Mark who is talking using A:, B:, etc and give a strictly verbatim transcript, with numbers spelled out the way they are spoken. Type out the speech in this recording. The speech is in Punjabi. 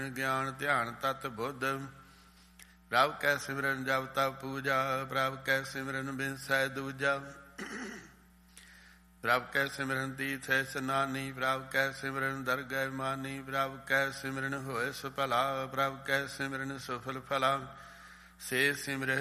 A: ਗਿਆਨ ਧਿਆਨ ਤਤ ਬੁੱਧ। ਪ੍ਰਭ ਕੈ ਸਿਮਰਨ ਜਪ ਤਪ ਪੂਜਾ, ਪ੍ਰਭ ਕੈ ਸਿਮਰਨ ਬਿਨਸੈ ਦੂਜਾ। ਪ੍ਰਭ ਕੈ ਸਿਮਰਨ ਤੀਰਥ ਇਸਨਾਨੀ, ਪ੍ਰਭ ਕੈ ਸਿਮਰਨ ਦਰਗਹਿ ਮਾਨੀ। ਪ੍ਰਭ ਕੈ ਸਿਮਰਨ ਹੋਇ ਸੁ ਭਲਾ, ਪ੍ਰਭ ਕੈ ਸਿਮਰਨ ਸੁਫਲ ਫਲਾ। ਸੇ ਸਿਮਰਹਿ